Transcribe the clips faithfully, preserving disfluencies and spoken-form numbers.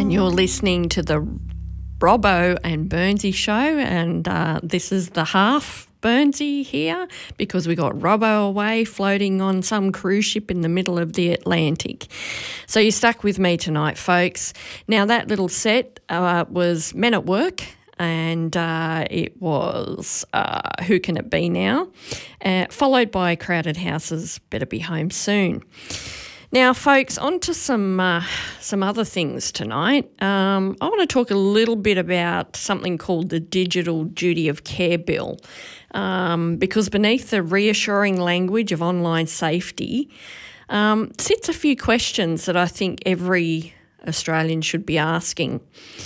and you're listening to the Robbo and Burnsy show, and uh, this is the half Burnsy here because we got Robbo away floating on some cruise ship in the middle of the Atlantic. So you're stuck with me tonight, folks. Now, that little set uh, was Men at Work, and uh, it was uh, Who Can It Be Now, uh, followed by Crowded Houses, Better Be Home Soon. Now, folks, on to some uh, some other things tonight. Um, I want to talk a little bit about something called the Digital Duty of Care Bill, um, because beneath the reassuring language of online safety um, sits a few questions that I think every Australian should be asking.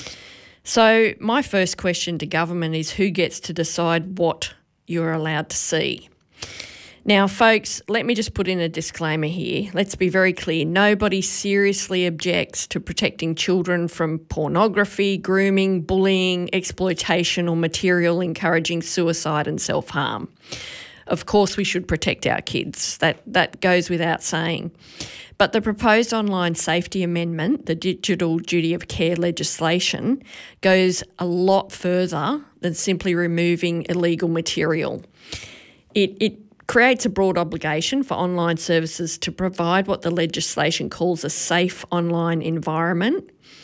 So my first question to government is, who gets to decide what you're allowed to see? Now, folks, let me just put in a disclaimer here. Let's be very clear. Nobody seriously objects to protecting children from pornography, grooming, bullying, exploitation, or material encouraging suicide and self-harm. Of course, we should protect our kids. That, that goes without saying. But the proposed online safety amendment, the Digital Duty of Care legislation, goes a lot further than simply removing illegal material. It, it creates a broad obligation for online services to provide what the legislation calls a safe online environment,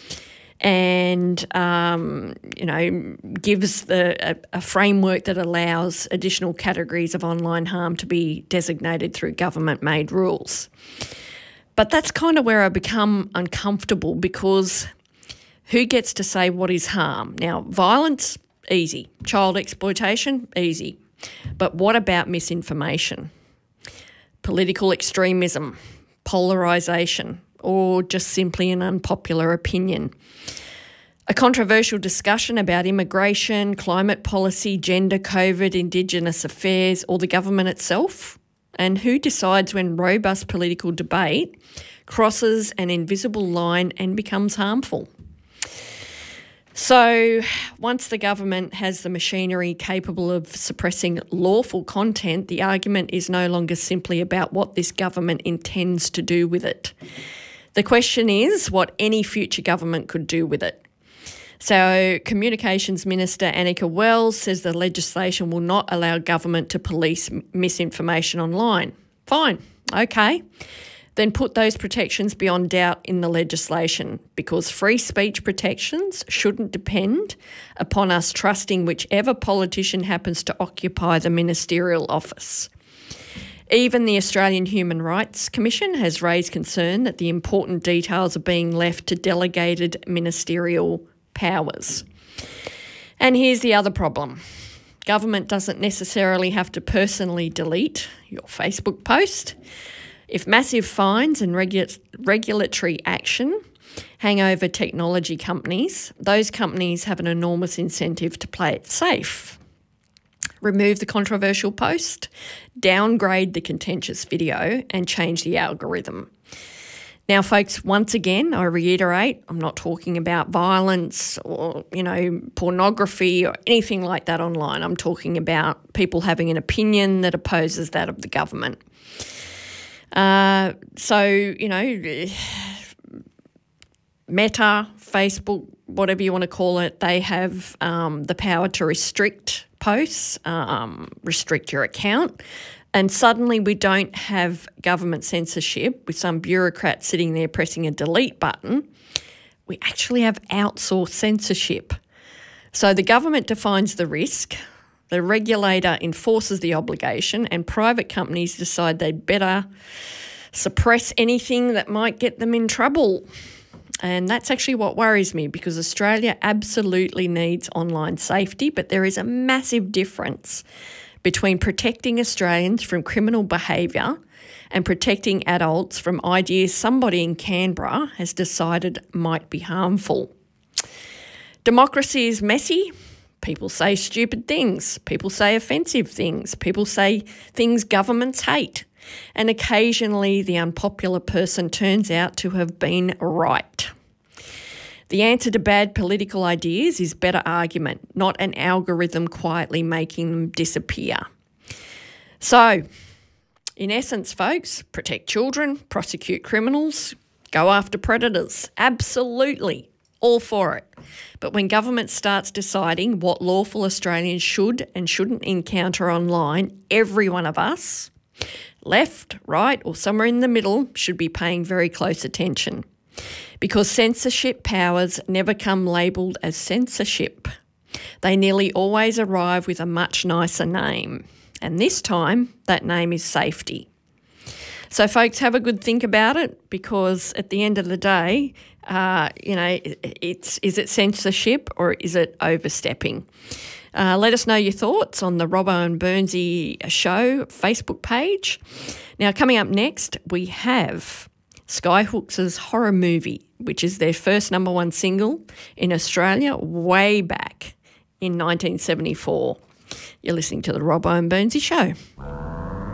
and um, you know, gives the a, a framework that allows additional categories of online harm to be designated through government-made rules. But that's kind of where I become uncomfortable, because who gets to say what is harm? Now, violence, easy. Child exploitation, easy. But what about misinformation, political extremism, polarisation, or just simply an unpopular opinion? A controversial discussion about immigration, climate policy, gender, COVID, Indigenous affairs, or the government itself? And who decides when robust political debate crosses an invisible line and becomes harmful? So once the government has the machinery capable of suppressing lawful content, the argument is no longer simply about what this government intends to do with it. The question is what any future government could do with it. So Communications Minister Annika Wells says the legislation will not allow government to police misinformation online. Fine, okay. Then put those protections beyond doubt in the legislation, because free speech protections shouldn't depend upon us trusting whichever politician happens to occupy the ministerial office. Even the Australian Human Rights Commission has raised concern that the important details are being left to delegated ministerial powers. And here's the other problem. Government doesn't necessarily have to personally delete your Facebook post. If massive fines and regu- regulatory action hang over technology companies, those companies have an enormous incentive to play it safe. Remove the controversial post, downgrade the contentious video, and change the algorithm. Now, folks, once again, I reiterate, I'm not talking about violence or, you know, pornography or anything like that online. I'm talking about people having an opinion that opposes that of the government. Uh, so, you know, Meta, Facebook, whatever you want to call it, they have um, the power to restrict posts, um, restrict your account, and suddenly we don't have government censorship with some bureaucrat sitting there pressing a delete button. We actually have outsourced censorship. So the government defines the risk, the regulator enforces the obligation, and private companies decide they'd better suppress anything that might get them in trouble. And that's actually what worries me, because Australia absolutely needs online safety, but there is a massive difference between protecting Australians from criminal behaviour and protecting adults from ideas somebody in Canberra has decided might be harmful. Democracy is messy. People say stupid things. People say offensive things. People say things governments hate. And occasionally the unpopular person turns out to have been right. The answer to bad political ideas is better argument, not an algorithm quietly making them disappear. So, in essence, folks, protect children, prosecute criminals, go after predators. Absolutely. all for it. But when government starts deciding what lawful Australians should and shouldn't encounter online, every one of us, left, right, or somewhere in the middle, should be paying very close attention. Because censorship powers never come labelled as censorship. They nearly always arrive with a much nicer name. And this time, that name is safety. So folks, have a good think about it, because at the end of the day, uh, you know, it's is it censorship or is it overstepping? Uh, let us know your thoughts on the Robbo and Burnsy Show Facebook page. Now, coming up next, we have Skyhooks' Horror Movie, which is their first number one single in Australia way back in nineteen seventy-four. You're listening to the Robbo and Burnsy Show.